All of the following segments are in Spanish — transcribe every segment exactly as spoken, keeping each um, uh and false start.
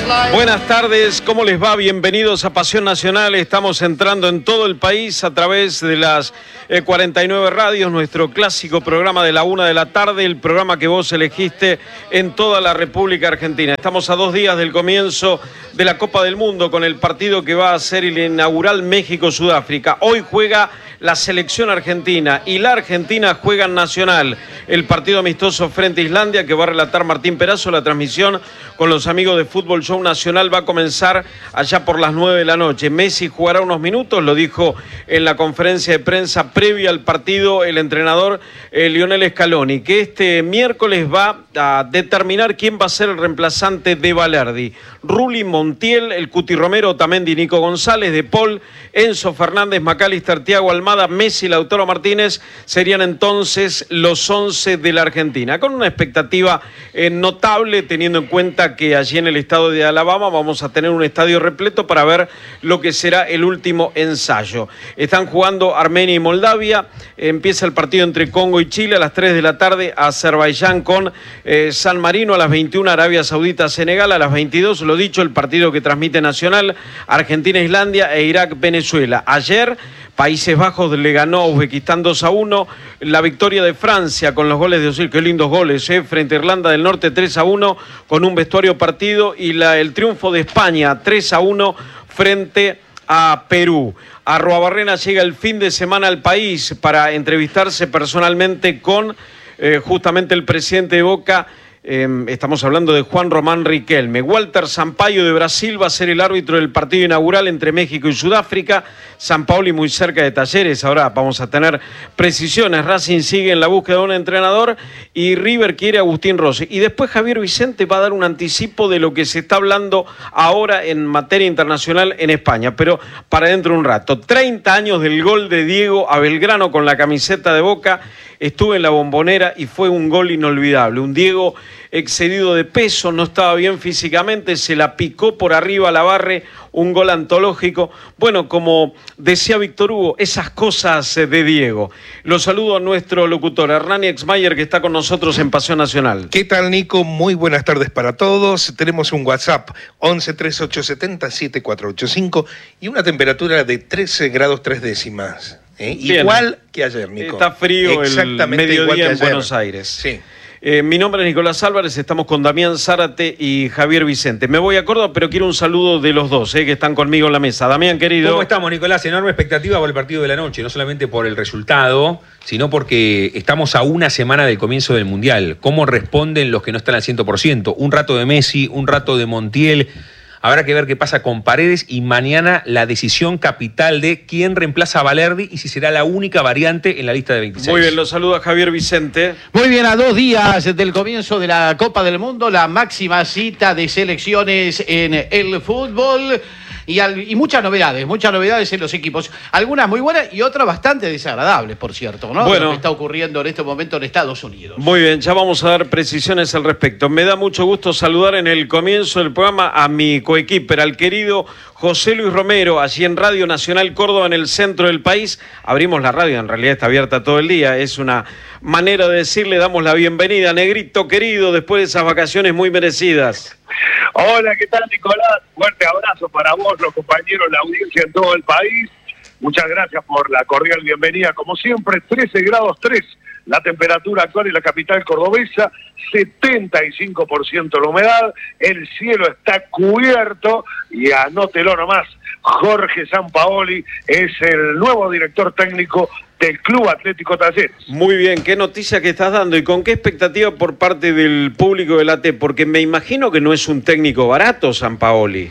Buenas tardes, ¿cómo les va? Bienvenidos a Pasión Nacional. Estamos entrando en todo el país a través de las eh, cuarenta y nueve radios, nuestro clásico programa de la una de la tarde, el programa que vos elegiste en toda la República Argentina. Estamos a dos días del comienzo de la Copa del Mundo con el partido que va a ser el inaugural México-Sudáfrica. Hoy juega la selección argentina y la Argentina juega en Nacional. El partido amistoso frente a Islandia que va a relatar Martín Perazo. La transmisión con los amigos de Fútbol Show Nacional va a comenzar allá por las nueve de la noche. Messi jugará unos minutos, lo dijo en la conferencia de prensa previa al partido el entrenador eh, Lionel Scaloni, que este miércoles va a determinar quién va a ser el reemplazante de Balerdi. Rulli, Montiel, el Cuti Romero, Otamendi, Nico González, De Paul, Enzo Fernández, McAllister, Thiago Almada, Messi, Lautaro Martínez serían entonces los once de la Argentina, con una expectativa eh, notable, teniendo en cuenta que allí en el estado de Alabama vamos a tener un estadio repleto para ver lo que será el último ensayo. Están jugando Armenia y Moldavia, empieza el partido entre Congo y Chile a las tres de la tarde, Azerbaiyán con eh, San Marino, a las veintiuna Arabia Saudita, Senegal, a las veintidós, lo dicho, el partido que transmite Nacional, Argentina, Islandia e Irak, Venezuela. Ayer Países Bajos le ganó a Uzbekistán dos a uno, la victoria de Francia con los goles de Özil, qué lindos goles, ¿eh? Frente a Irlanda del Norte tres a uno con un vestuario partido, y la, el triunfo de España tres a uno frente a Perú. Arruabarrena llega el fin de semana al país para entrevistarse personalmente con eh, justamente el presidente de Boca. Eh, estamos hablando de Juan Román Riquelme. Walter Sampaio de Brasil va a ser el árbitro del partido inaugural entre México y Sudáfrica. Sampaoli muy cerca de Talleres. Ahora vamos a tener precisiones. Racing sigue en la búsqueda de un entrenador y River quiere a Agustín Rossi. Y después Javier Vicente va a dar un anticipo de lo que se está hablando ahora en materia internacional en España. Pero para dentro de un rato. treinta años del gol de Diego a Belgrano con la camiseta de Boca. Estuve en la Bombonera y fue un gol inolvidable. Un Diego excedido de peso, no estaba bien físicamente, se la picó por arriba a la barre, un gol antológico. Bueno, como decía Víctor Hugo, esas cosas de Diego. Lo saludo a nuestro locutor, Hernán Exmayer, que está con nosotros en Pasión Nacional. ¿Qué tal, Nico? Muy buenas tardes para todos. Tenemos un WhatsApp, once treinta y ocho setenta siete cuatro ocho cinco, y una temperatura de trece grados tres décimas. ¿Eh? Igual que ayer, Nico. Está frío el mediodía en Buenos Aires. Sí. Eh, mi nombre es Nicolás Álvarez, estamos con Damián Zárate y Javier Vicente. Me voy a Córdoba, pero quiero un saludo de los dos, eh, que están conmigo en la mesa. Damián, querido. ¿Cómo estamos, Nicolás? Enorme expectativa por el partido de la noche, no solamente por el resultado, sino porque estamos a una semana del comienzo del Mundial. ¿Cómo responden los que no están al cien por ciento? Un rato de Messi, un rato de Montiel. Habrá que ver qué pasa con Paredes, y mañana la decisión capital de quién reemplaza a Balerdi y si será la única variante en la lista de veintiséis. Muy bien, lo saluda Javier Vicente. Muy bien, a dos días del comienzo de la Copa del Mundo, la máxima cita de selecciones en el fútbol. Y, al, y muchas novedades, muchas novedades en los equipos. Algunas muy buenas y otras bastante desagradables, por cierto, ¿no? Bueno, lo que está ocurriendo en este momento en Estados Unidos. Muy bien, ya vamos a dar precisiones al respecto. Me da mucho gusto saludar en el comienzo del programa a mi coequiper, al querido José Luis Romero, allí en Radio Nacional Córdoba, en el centro del país. Abrimos la radio, en realidad está abierta todo el día, es una manera de decirle, damos la bienvenida, Negrito querido, después de esas vacaciones muy merecidas. Hola, ¿qué tal, Nicolás? Fuerte abrazo para vos, los compañeros, la audiencia en todo el país. Muchas gracias por la cordial bienvenida. Como siempre, trece grados tres la temperatura actual en la capital cordobesa, setenta y cinco por ciento la humedad, el cielo está cubierto y anótelo nomás, Jorge Sampaoli es el nuevo director técnico del Club Atlético Talleres. Muy bien, qué noticia que estás dando y con qué expectativa por parte del público del A T, porque me imagino que no es un técnico barato Sampaoli.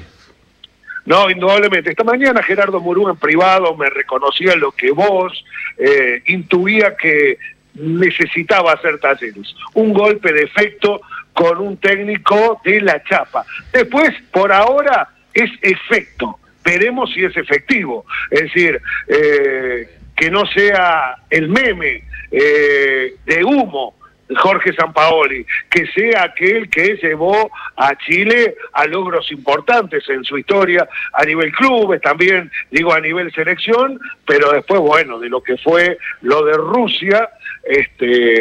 No, indudablemente. Esta mañana Gerardo Murú en privado me reconocía lo que vos eh, intuía que necesitaba hacer Talleres. Un golpe de efecto con un técnico de la chapa. Después, por ahora, es efecto. Veremos si es efectivo. Es decir, eh, que no sea el meme eh, de humo Jorge Sampaoli, que sea aquel que llevó a Chile a logros importantes en su historia, a nivel clubes, también digo a nivel selección, pero después, bueno, de lo que fue lo de Rusia, este,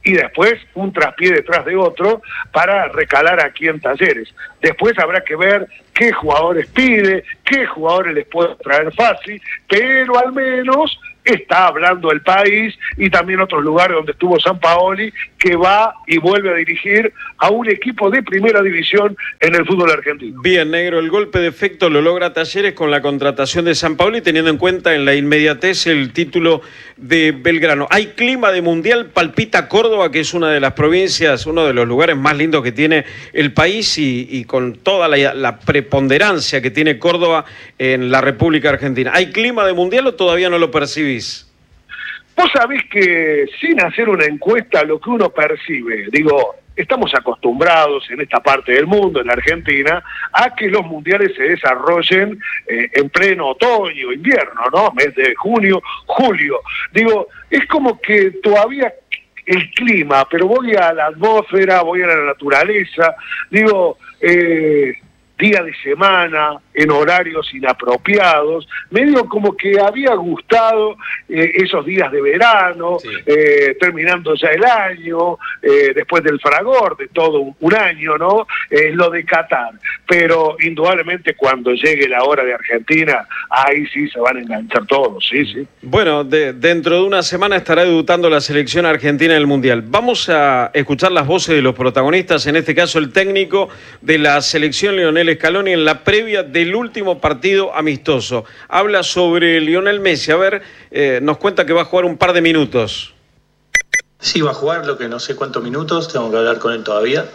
y después un traspié detrás de otro para recalar aquí en Talleres. Después habrá que ver qué jugadores pide, qué jugadores les puede traer fácil, pero al menos está hablando el país y también otros lugares donde estuvo Sampaoli, que va y vuelve a dirigir a un equipo de primera división en el fútbol argentino. Bien, negro, el golpe de efecto lo logra Talleres con la contratación de Sampaoli, teniendo en cuenta en la inmediatez el título de Belgrano. ¿Hay clima de mundial? Palpita Córdoba, que es una de las provincias, uno de los lugares más lindos que tiene el país y, y con toda la, la preponderancia que tiene Córdoba en la República Argentina. ¿Hay clima de mundial o todavía no lo percibís? Vos sabés que sin hacer una encuesta, lo que uno percibe, digo, estamos acostumbrados en esta parte del mundo, en la Argentina, a que los mundiales se desarrollen eh, en pleno otoño, invierno, ¿no? Mes de junio, julio. Digo, es como que todavía el clima, pero voy a la atmósfera, voy a la naturaleza, digo, eh, día de semana, en horarios inapropiados, medio como que había gustado eh, esos días de verano, sí. eh, terminando ya el año, eh, después del fragor de todo un, un año, ¿no? Eh, lo de Qatar. Pero indudablemente cuando llegue la hora de Argentina, ahí sí se van a enganchar todos, sí, sí. Bueno, de, dentro de una semana estará debutando la selección argentina en el Mundial. Vamos a escuchar las voces de los protagonistas, en este caso el técnico de la selección, Lionel Scaloni, en la previa del último partido amistoso. Habla sobre Lionel Messi. A ver, eh, nos cuenta que va a jugar un par de minutos. Sí, va a jugar, lo que no sé cuántos minutos, tengo que hablar con él todavía.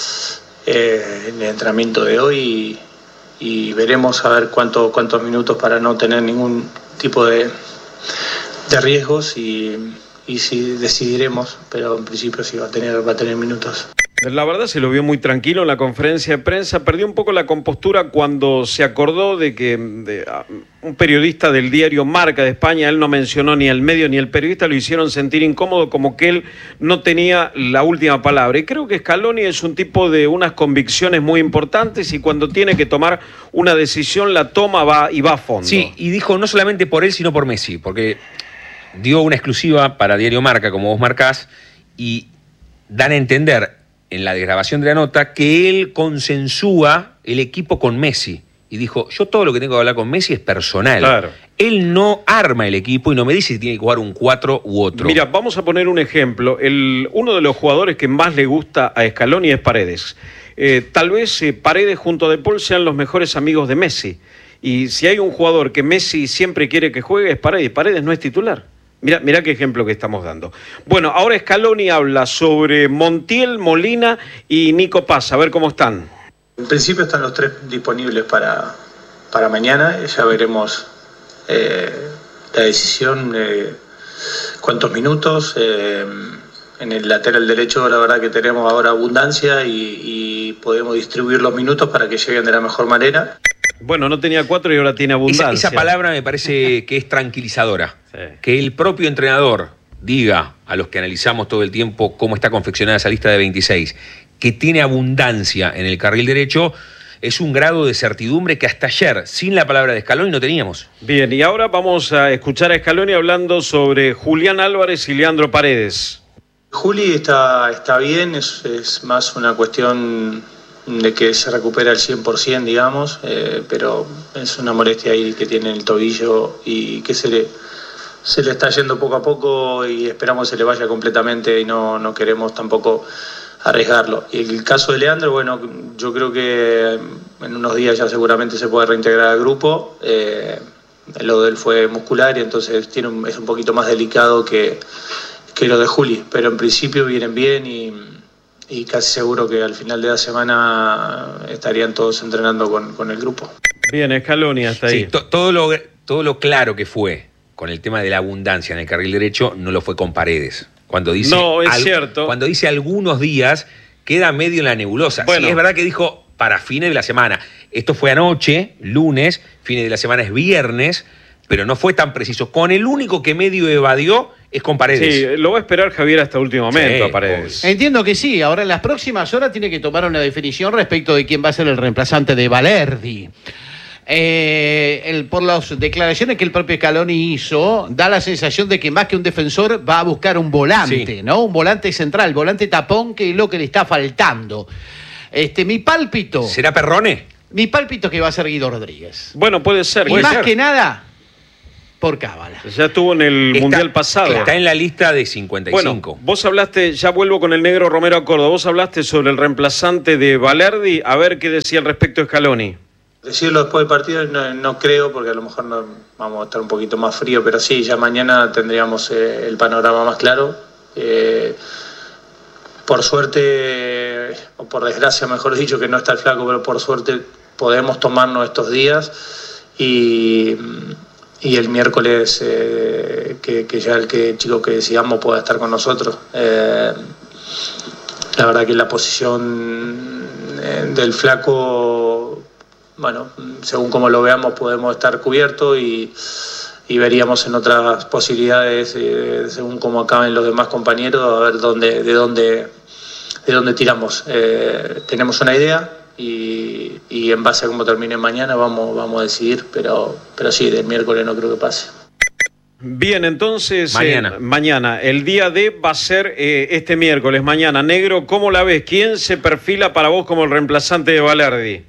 Eh, en el entrenamiento de hoy y, y veremos a ver cuánto, cuántos minutos para no tener ningún tipo de, de riesgos y, y si decidiremos, pero en principio sí va a tener, va a tener minutos. La verdad se lo vio muy tranquilo en la conferencia de prensa, perdió un poco la compostura cuando se acordó de que de, uh, un periodista del diario Marca de España, él no mencionó ni el medio ni el periodista, lo hicieron sentir incómodo, como que él no tenía la última palabra. Y creo que Scaloni es un tipo de unas convicciones muy importantes y cuando tiene que tomar una decisión la toma va y va a fondo. Sí, y dijo no solamente por él, sino por Messi, porque dio una exclusiva para Diario Marca, como vos marcás, y dan a entender en la desgrabación de la nota que él consensúa el equipo con Messi. Y dijo, yo todo lo que tengo que hablar con Messi es personal. Claro. Él no arma el equipo y no me dice si tiene que jugar un cuatro u otro. Mira, vamos a poner un ejemplo. El, uno de los jugadores que más le gusta a Scaloni es Paredes. Eh, tal vez eh, Paredes junto a De Paul sean los mejores amigos de Messi. Y si hay un jugador que Messi siempre quiere que juegue es Paredes. Paredes no es titular. Mira, mira qué ejemplo que estamos dando. Bueno, ahora Scaloni habla sobre Montiel, Molina y Nico Paz. A ver cómo están. En principio están los tres disponibles para, para mañana. Ya veremos eh, la decisión, eh, cuántos minutos. Eh, en el lateral derecho la verdad que tenemos ahora abundancia y, y podemos distribuir los minutos para que lleguen de la mejor manera. Bueno, no tenía cuatro y ahora tiene abundancia. Esa, esa palabra me parece que es tranquilizadora. Sí. Que el propio entrenador diga a los que analizamos todo el tiempo cómo está confeccionada esa lista de veintiséis, que tiene abundancia en el carril derecho, es un grado de certidumbre que hasta ayer, sin la palabra de Scaloni, no teníamos. Bien, y ahora vamos a escuchar a Scaloni hablando sobre Julián Álvarez y Leandro Paredes. Juli está, está bien, es, es más una cuestión de que se recupera al cien por ciento, digamos, eh, pero es una molestia ahí que tiene el tobillo y que se le, se le está yendo poco a poco y esperamos que se le vaya completamente y no, no queremos tampoco arriesgarlo. Y el caso de Leandro, bueno, yo creo que en unos días ya seguramente se puede reintegrar al grupo. Eh, lo de él fue muscular y entonces tiene un, es un poquito más delicado que, que lo de Juli, pero en principio vienen bien y... y casi seguro que al final de la semana estarían todos entrenando con, con el grupo. Bien, Scaloni hasta ahí. Sí, to, todo, lo, todo lo claro que fue con el tema de la abundancia en el carril derecho no lo fue con Paredes. Cuando dice no, es al, cierto. Cuando dice algunos días, queda medio en la nebulosa. Bueno. Sí, es verdad que dijo para fines de la semana. Esto fue anoche, lunes, fines de la semana es viernes, pero no fue tan preciso. Con el único que medio evadió es con Paredes. Sí, lo va a esperar Javier hasta último momento, Sí, a Paredes. Entiendo que sí. Ahora en las próximas horas tiene que tomar una definición respecto de quién va a ser el reemplazante de Valerdi. Eh, el, por las declaraciones que el propio Scaloni hizo, da la sensación de que más que un defensor va a buscar un volante, sí. ¿no? Un volante central, volante tapón, que es lo que le está faltando. Este, mi pálpito... ¿Será Perrone? Mi pálpito es que va a ser Guido Rodríguez. Bueno, puede ser. Y puede más ser. que nada, por cábala. Ya estuvo en el está, Mundial pasado. Está en la lista de cincuenta y cinco. Bueno, vos hablaste, ya vuelvo con el negro Romero a Córdoba, vos hablaste sobre el reemplazante de Balerdi, a ver qué decía al respecto Scaloni. Decirlo después del partido no, no creo, porque a lo mejor no, vamos a estar un poquito más frío, pero sí, ya mañana tendríamos eh, el panorama más claro. Eh, por suerte, o por desgracia mejor dicho, que no está el flaco, pero por suerte podemos tomarnos estos días y, y el miércoles eh, que, que ya el que, chico que decidamos pueda estar con nosotros. Eh, la verdad que la posición eh, del flaco... Bueno, según como lo veamos podemos estar cubiertos y, y veríamos en otras posibilidades, eh, según cómo acaben los demás compañeros, a ver dónde, de dónde, de dónde tiramos. Eh, tenemos una idea y, y en base a cómo termine mañana vamos, vamos a decidir, pero, pero sí, del miércoles no creo que pase. Bien, entonces mañana, eh, mañana el día D va a ser eh, este miércoles, mañana. Negro, ¿cómo la ves? ¿Quién se perfila para vos como el reemplazante de Balerdi?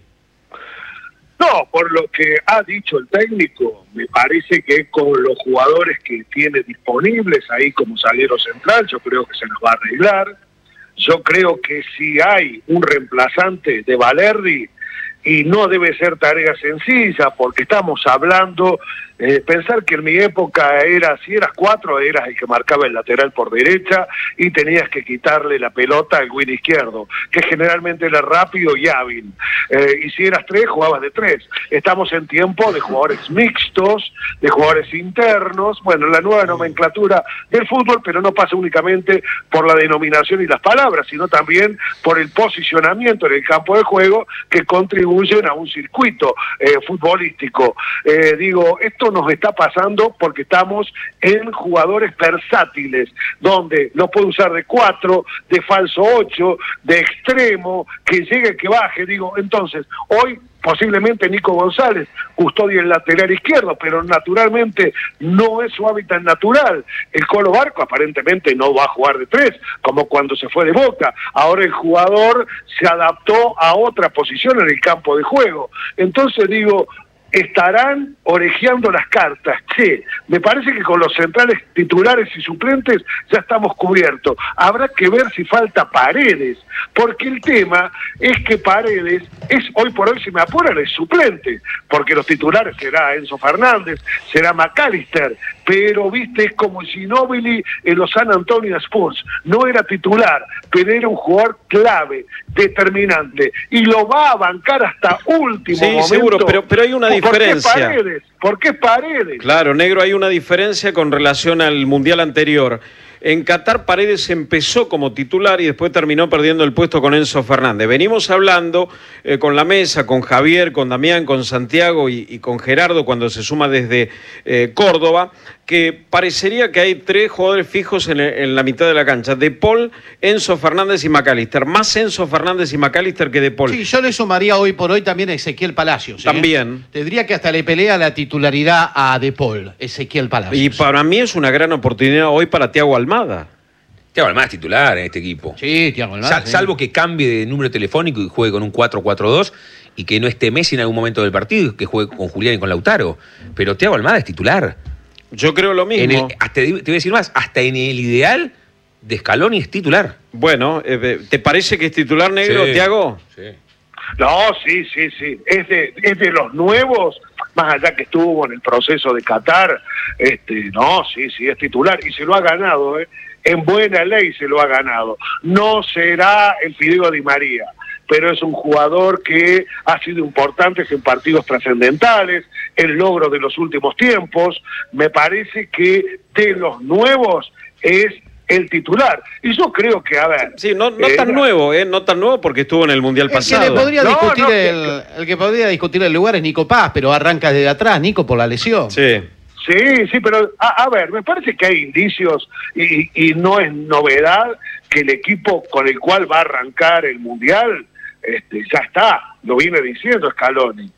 No, por lo que ha dicho el técnico, me parece que con los jugadores que tiene disponibles ahí como zaguero central, yo creo que se nos va a arreglar. Yo creo que si hay un reemplazante de Balerdi, y no debe ser tarea sencilla, porque estamos hablando, eh, pensar que en mi época era, si eras cuatro, eras el que marcaba el lateral por derecha y tenías que quitarle la pelota al win izquierdo, que generalmente era rápido y hábil. Eh, y si eras tres, jugabas de tres. Estamos en tiempo de jugadores mixtos, de jugadores internos, bueno, la nueva nomenclatura del fútbol, pero no pasa únicamente por la denominación y las palabras, sino también por el posicionamiento en el campo de juego que contribuye a un circuito eh, futbolístico. Eh, digo, esto nos está pasando porque estamos en jugadores versátiles, donde lo puede usar de cuatro, de falso ocho, de extremo, que llegue, que baje. Digo, entonces, hoy posiblemente Nico González custodia el lateral izquierdo, pero naturalmente no es su hábitat natural. El Colo Barco aparentemente no va a jugar de tres, como cuando se fue de Boca. Ahora el jugador se adaptó a otra posición en el campo de juego. Entonces digo, estarán orejeando las cartas. Che, me parece que con los centrales titulares y suplentes ya estamos cubiertos. Habrá que ver si falta Paredes, porque el tema es que Paredes es, hoy por hoy, si me apuran, es suplente, porque los titulares será Enzo Fernández, será McAllister, pero viste, es como Ginóbili en los San Antonio Spurs. No era titular, pero era un jugador clave, determinante, y lo va a bancar hasta último sí, momento. Seguro, pero, pero hay una diferencia. ¿Por qué Paredes? ¿Por qué Paredes? Claro, negro, hay una diferencia con relación al Mundial anterior. En Qatar Paredes empezó como titular y después terminó perdiendo el puesto con Enzo Fernández. Venimos hablando eh, con la mesa, con Javier, con Damián, con Santiago y, y con Gerardo cuando se suma desde eh, Córdoba, que parecería que hay tres jugadores fijos en, en la mitad de la cancha. De Paul, Enzo Fernández y McAllister. Más Enzo Fernández y McAllister que De Paul. Sí, yo le sumaría hoy por hoy también a Ezequiel Palacios. ¿eh? También. Tendría que hasta le pelea la titularidad a De Paul, Ezequiel Palacios. Y para mí es una gran oportunidad hoy para Thiago Almada. Thiago Almada es titular en este equipo. Sí, Thiago Almada. Sal, sí. Salvo que cambie de número telefónico y juegue con un cuatro cuatro dos y que no esté Messi en algún momento del partido, que juegue con Julián y con Lautaro. Pero Thiago Almada es titular. Yo creo lo mismo. En el, hasta, te voy a decir más, hasta en el ideal de Scaloni es titular. Bueno, eh, ¿te parece que es titular, negro, Sí, Thiago? Sí. No, sí, sí, sí. Es de, es de los nuevos, más allá que estuvo en el proceso de Qatar, este, no, sí, sí, es titular. Y se lo ha ganado, ¿eh? En buena ley se lo ha ganado. No será el Fideo Di María, pero es un jugador que ha sido importante en partidos trascendentales, el logro de los últimos tiempos. Me parece que de los nuevos es el titular. Y yo creo que, a ver... Sí, no, no eh, tan nuevo, ¿eh? No tan nuevo porque estuvo en el Mundial El que, pasado. le podría No, discutir no, el, el que podría discutir el lugar es Nico Paz, pero arranca desde atrás, Nico, por la lesión. Sí. Sí, sí, pero a, a ver, me parece que hay indicios y, y no es novedad que el equipo con el cual va a arrancar el Mundial, este, ya está, lo viene diciendo Scaloni.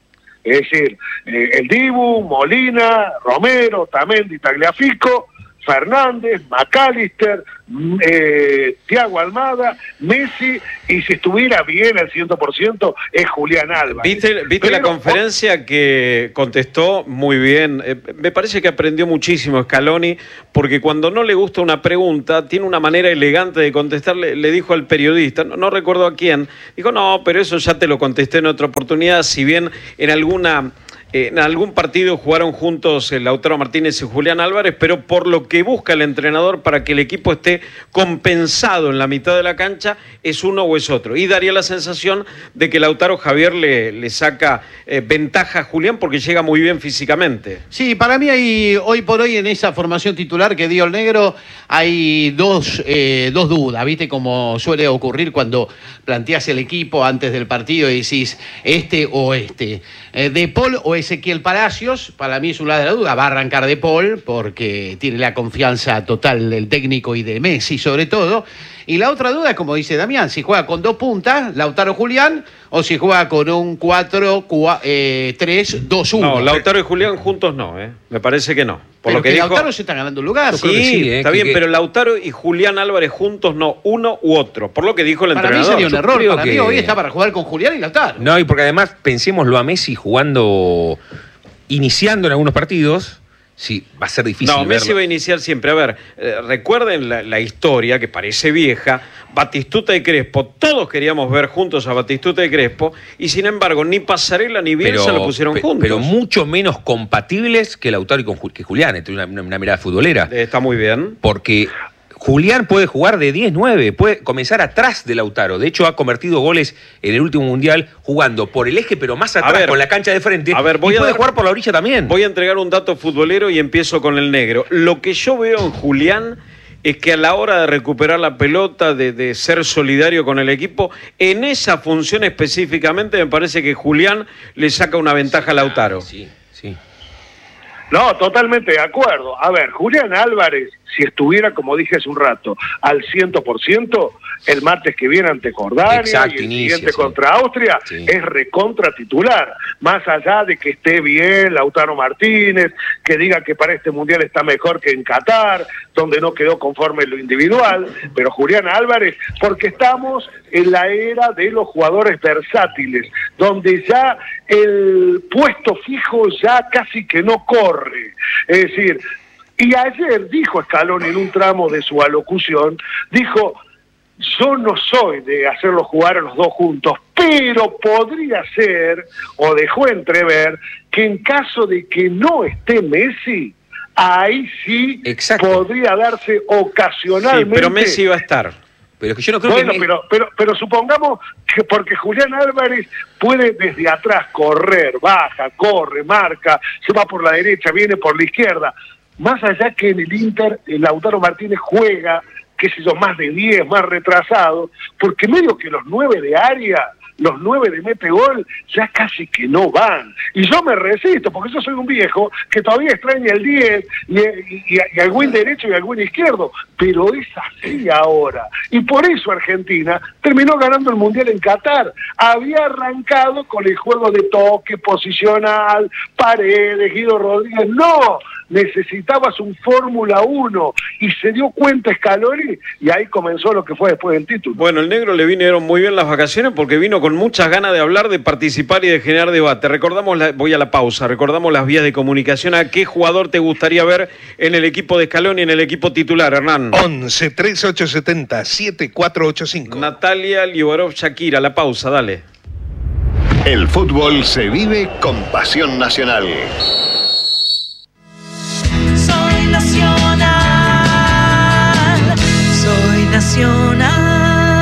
Es decir, eh, el Dibu, Molina, Romero, Tamendi, Tagliafico, Fernández, McAllister, eh, Thiago Almada, Messi, y si estuviera bien al cien por ciento es Julián Álvarez. ¿Viste, viste Pero, la conferencia que contestó muy bien? Eh, me parece que aprendió muchísimo Scaloni, porque cuando no le gusta una pregunta, tiene una manera elegante de contestar. Le, le dijo al periodista, no, no recuerdo a quién, dijo, no, pero eso ya te lo contesté en otra oportunidad, si bien en alguna... En algún partido jugaron juntos Lautaro Martínez y Julián Álvarez, pero por lo que busca el entrenador para que el equipo esté compensado en la mitad de la cancha, es uno o es otro. Y daría la sensación de que Lautaro Javier le, le saca eh, ventaja a Julián porque llega muy bien físicamente. Sí, para mí hay hoy por hoy en esa formación titular que dio el negro hay dos, eh, dos dudas, ¿viste? Como suele ocurrir cuando planteás el equipo antes del partido y decís este o este. Eh, de Paul o Ezequiel Palacios, para mí es un lado de la duda. Va a arrancar de Paul porque tiene la confianza total del técnico y de Messi sobre todo. Y la otra duda es, como dice Damián, si juega con dos puntas, Lautaro Julián, o si juega con un cuatro tres dos uno. No, Lautaro y Julián juntos no, ¿eh? Me parece que no. Por pero lo que, que dijo... Lautaro se está ganando un lugar. Sí, sí eh, está que, bien, que... pero Lautaro y Julián Álvarez juntos no, uno u otro, por lo que dijo el para entrenador. Para mí sería un error, para que... mí hoy está para jugar con Julián y Lautaro. No, y porque además pensémoslo a Messi jugando, iniciando en algunos partidos. Sí, va a ser difícil. No, Messi verlo. va a iniciar siempre. A ver, eh, recuerden la, la historia que parece vieja. Batistuta y Crespo, todos queríamos ver juntos a Batistuta y Crespo, y sin embargo, ni Pasarela ni Bielsa pero, lo pusieron pe, juntos. Pero mucho menos compatibles que Lautaro y con, que Julián, entre una, una, una mirada futbolera. Está muy bien. Porque Julián puede jugar de diez nueve, puede comenzar atrás de Lautaro. De hecho, ha convertido goles en el último Mundial jugando por el eje, pero más atrás, ver, con la cancha de frente. A ver, voy y a puede dar, jugar por la orilla también. Voy a entregar un dato futbolero y empiezo con el negro. Lo que yo veo en Julián es que a la hora de recuperar la pelota, de, de ser solidario con el equipo, en esa función específicamente me parece que Julián le saca una ventaja a Lautaro. Sí, sí. No, totalmente de acuerdo. A ver, Julián Álvarez, si estuviera, como dije hace un rato, al cien por ciento, el martes que viene ante Jordania Exacto, y el inicia, siguiente sí. contra Austria, sí. es recontra titular. Más allá de que esté bien Lautaro Martínez, que diga que para este Mundial está mejor que en Qatar, donde no quedó conforme en lo individual, pero Julián Álvarez, porque estamos en la era de los jugadores versátiles, donde ya el puesto fijo ya casi que no corre. Es decir, y ayer dijo Scaloni en un tramo de su alocución, dijo, yo no soy de hacerlos jugar a los dos juntos, pero podría ser, o dejó entrever, que en caso de que no esté Messi, ahí sí Exacto. podría darse ocasionalmente. Sí, pero Messi va a estar. Pero que yo no creo bueno, que... pero, pero, pero supongamos que porque Julián Álvarez puede desde atrás correr, baja, corre, marca, se va por la derecha, viene por la izquierda. Más allá que en el Inter, el Lautaro Martínez juega, qué sé yo, más de diez, más retrasado, porque medio que los nueve de área, los nueve de mete gol, ya casi que no van. Y yo me resisto, porque yo soy un viejo que todavía extraña el diez y, y, y al buen derecho y al buen izquierdo, pero es así ahora. Y por eso Argentina terminó ganando el Mundial en Qatar. Había arrancado con el juego de toque, posicional, Paredes, Guido Rodríguez. No, necesitabas un Fórmula uno y se dio cuenta Scaloni y ahí comenzó lo que fue después del título. Bueno, el negro le vinieron muy bien las vacaciones porque vino con muchas ganas de hablar, de participar y de generar debate. Recordamos, la, voy a la pausa, recordamos las vías de comunicación. ¿A qué jugador te gustaría ver en el equipo de Scaloni, en el equipo titular, Hernán? once, treinta y ocho setenta, setenta y cuatro ochenta y cinco. Natalia Liubarov Shakira, la pausa, dale. El fútbol se vive con pasión nacional. Soy nacional, soy nacional.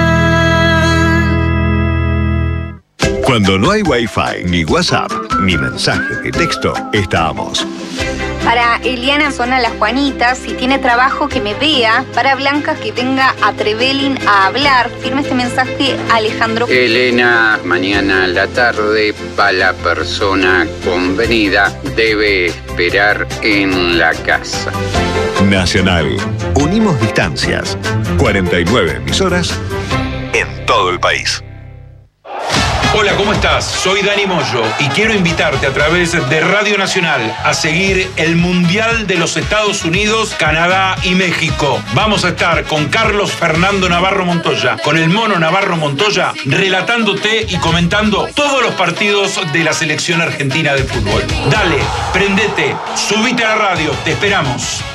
Cuando no hay Wi-Fi, ni WhatsApp, ni mensaje de texto, estamos. Para Eliana Zona Las Juanitas, si tiene trabajo que me vea. Para Blanca, que venga a Trevelin a hablar. Firme este mensaje Alejandro. Elena, mañana a la tarde, para la persona convenida, debe esperar en la casa. Nacional. Unimos distancias. cuarenta y nueve emisoras en todo el país. Hola, ¿cómo estás? Soy Dani Moyo y quiero invitarte a través de Radio Nacional a seguir el Mundial de los Estados Unidos, Canadá y México. Vamos a estar con Carlos Fernando Navarro Montoya, con el Mono Navarro Montoya, relatándote y comentando todos los partidos de la selección argentina de fútbol. Dale, prendete, subite a la radio, te esperamos.